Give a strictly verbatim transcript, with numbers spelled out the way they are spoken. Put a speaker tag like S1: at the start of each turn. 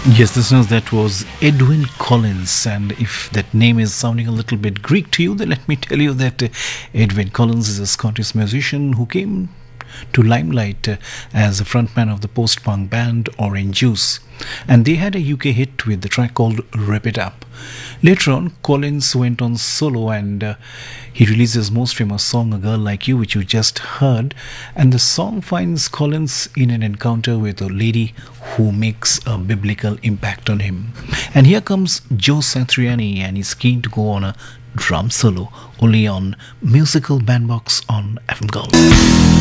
S1: Yes, listeners, that was Edwyn Collins. And if that name is sounding a little bit Greek to you, then let me tell you that uh, Edwyn Collins is a Scottish musician who came to limelight uh, as a frontman of the post-punk band Orange Juice. And they had a U K hit with the track called Rip It Up. Later on, Collins went on solo and uh, he released his most famous song, A Girl Like You, which you just heard. And the song finds Collins in an encounter with a lady who makes a biblical impact on him. And here comes Joe Satriani, and he's keen to go on a drum solo only on Musical Bandbox on F M Gold.